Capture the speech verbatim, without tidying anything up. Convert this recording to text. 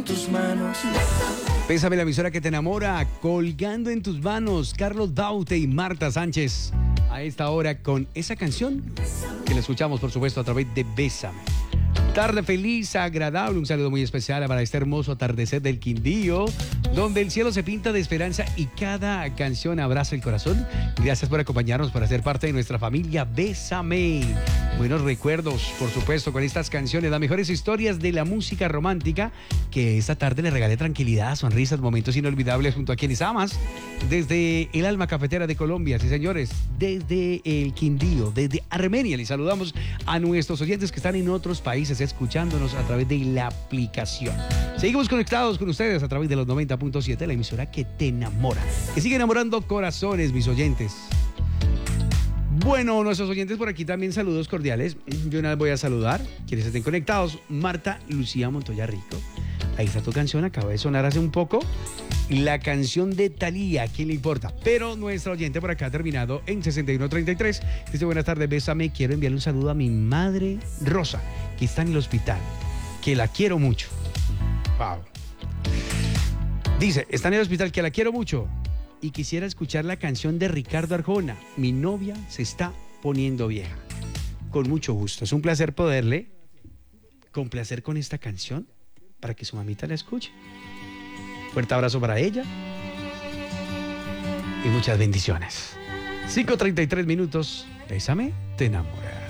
tus manos. Pésame, la emisora que te enamora, colgando en tus manos, Carlos Daute y Marta Sánchez. A esta hora con esa canción que la escuchamos, por supuesto, a través de Bésame. Tarde feliz, agradable, un saludo muy especial para este hermoso atardecer del Quindío, donde el cielo se pinta de esperanza y cada canción abraza el corazón. Gracias por acompañarnos, por hacer parte de nuestra familia Bésame. Buenos recuerdos, por supuesto, con estas canciones, las mejores historias de la música romántica, que esta tarde le regale tranquilidad, sonrisas, momentos inolvidables junto a quienes amas, desde el alma cafetera de Colombia, sí señores, desde el Quindío, desde Armenia. Les saludamos a nuestros oyentes que están en otros países escuchándonos a través de la aplicación. Seguimos conectados con ustedes a través de los noventa punto siete, la emisora que te enamora, que sigue enamorando corazones, mis oyentes. Bueno, nuestros oyentes por aquí también, saludos cordiales. Yo una vez voy a saludar, quienes estén conectados. Marta Lucía Montoya Rico, ahí está tu canción, acaba de sonar hace un poco. La canción de Thalía, ¿a quién le importa? Pero nuestra oyente por acá ha terminado en sesenta y uno treinta y tres. Dice, buenas tardes, Bésame, quiero enviarle un saludo a mi madre Rosa, que está en el hospital, que la quiero mucho. Wow. Dice, está en el hospital, que la quiero mucho. Y quisiera escuchar la canción de Ricardo Arjona, Mi novia se está poniendo vieja. Con mucho gusto. Es un placer poderle complacer con esta canción para que su mamita la escuche. Fuerte abrazo para ella y muchas bendiciones. cinco treinta y tres minutos. Bésame, te enamora.